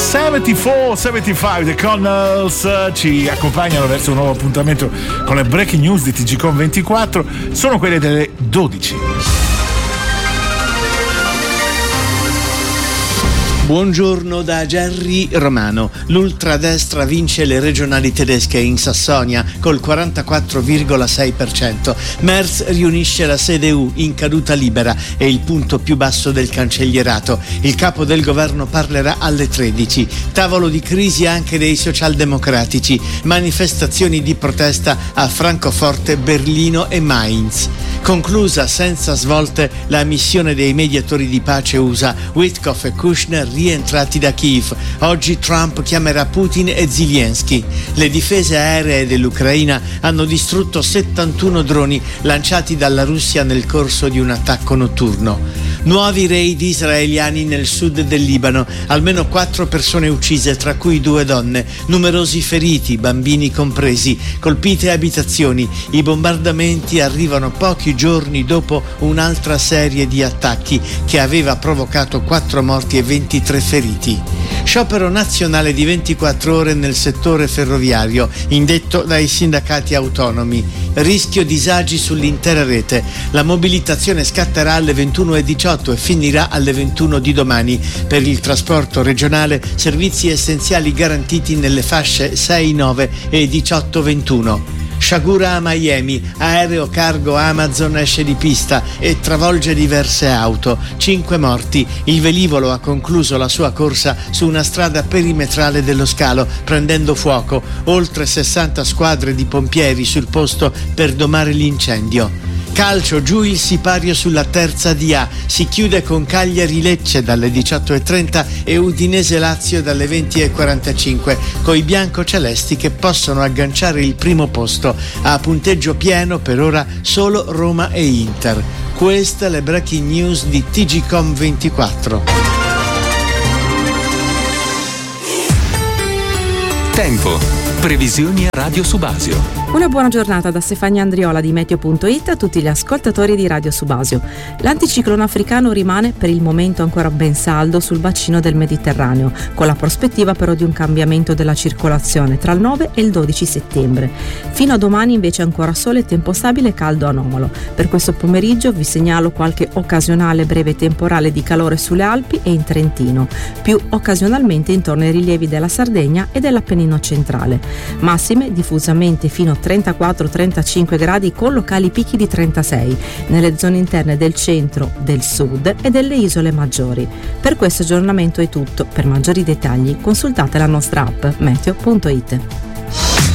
74-75 The Connells ci accompagnano verso un nuovo appuntamento con le breaking news di TGCom 24. Sono quelle delle 12. Buongiorno da Gerry Romano. L'ultradestra vince le regionali tedesche in Sassonia col 44,6%. Merz riunisce la CDU in caduta libera, è il punto più basso del cancellierato. Il capo del governo parlerà alle 13. Tavolo di crisi anche dei socialdemocratici. Manifestazioni di protesta a Francoforte, Berlino e Mainz. Conclusa senza svolte la missione dei mediatori di pace USA, Witkoff e Kushner rientrati da Kiev. Oggi Trump chiamerà Putin e Zelensky. Le difese aeree dell'Ucraina hanno distrutto 71 droni lanciati dalla Russia nel corso di un attacco notturno. Nuovi raid israeliani nel sud del Libano, almeno 4 persone uccise, tra cui 2 donne, numerosi feriti, bambini compresi, colpite abitazioni. I bombardamenti arrivano pochi giorni dopo un'altra serie di attacchi che aveva provocato 4 morti e 23 feriti. Sciopero nazionale di 24 ore nel settore ferroviario, indetto dai sindacati autonomi. Rischio disagi sull'intera rete. La mobilitazione scatterà alle 21:18 e finirà alle 21 di domani. Per il trasporto regionale, servizi essenziali garantiti nelle fasce 6-9 e 18-21. Sciagura a Miami, aereo cargo Amazon esce di pista e travolge diverse auto, 5 morti. Il velivolo ha concluso la sua corsa su una strada perimetrale dello scalo, prendendo fuoco. Oltre 60 squadre di pompieri sul posto per domare l'incendio. Calcio, giù il sipario sulla terza D.A. Si chiude con Cagliari-Lecce dalle 18:30 e Udinese-Lazio dalle 20:45, coi biancocelesti che possono agganciare il primo posto. A punteggio pieno per ora solo Roma e Inter. Queste le breaking news di TGCom 24. Tempo. Previsioni a Radio Subasio. Una buona giornata da Stefania Andriola di Meteo.it a tutti gli ascoltatori di Radio Subasio. L'anticiclone africano rimane per il momento ancora ben saldo sul bacino del Mediterraneo, con la prospettiva però di un cambiamento della circolazione tra il 9 e il 12 settembre. Fino a domani invece ancora sole e tempo stabile e caldo anomalo. Per questo pomeriggio vi segnalo qualche occasionale breve temporale di calore sulle Alpi e in Trentino, più occasionalmente intorno ai rilievi della Sardegna e dell'Appennino centrale. Massime diffusamente fino a 34-35 gradi con locali picchi di 36 nelle zone interne del centro, del sud e delle isole maggiori. Per questo aggiornamento è tutto. Per maggiori dettagli consultate la nostra app Meteo.it.